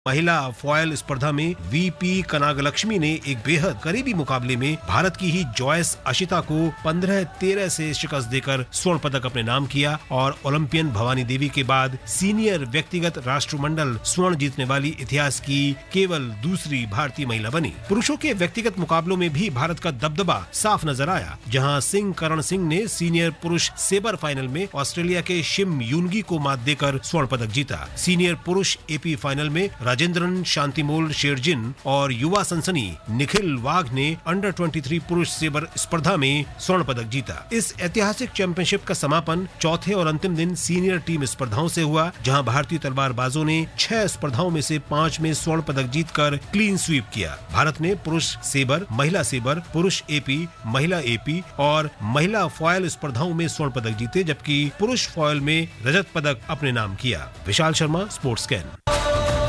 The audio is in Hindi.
महिला फॉयल स्पर्धा में वीपी कनागलक्ष्मी ने एक बेहद करीबी मुकाबले में भारत की ही जॉयस अशिता को 15-13 से शिकस्त देकर स्वर्ण पदक अपने नाम किया और ओलंपियन भवानी देवी के बाद सीनियर व्यक्तिगत राष्ट्रमंडल स्वर्ण जीतने वाली इतिहास की केवल दूसरी भारतीय महिला बनी। पुरुषों के व्यक्तिगत मुकाबलों में भी भारत का दबदबा साफ नजर आया, जहां सिंह करण सिंह ने सीनियर पुरुष सेबर फाइनल में ऑस्ट्रेलिया के शिम यूनगी को मात देकर स्वर्ण पदक जीता। सीनियर पुरुष एपी फाइनल में राजेंद्रन शांतिमोल शेरजिन और युवा सनसनी निखिल वाघ ने अंडर 23 पुरुष सेबर स्पर्धा में स्वर्ण पदक जीता। इस ऐतिहासिक चैंपियनशिप का समापन चौथे और अंतिम दिन सीनियर टीम स्पर्धाओं से हुआ, जहां भारतीय तलवारबाजों ने 6 स्पर्धाओं में से 5 में स्वर्ण पदक जीतकर क्लीन स्वीप किया। भारत ने पुरुष सेबर, पुरुष एपी, महिला एपी और महिला फॉयल स्पर्धाओं में स्वर्ण पदक जीते, जबकि पुरुष फॉयल में रजत पदक अपने नाम किया। Vishal Sharma, sports can.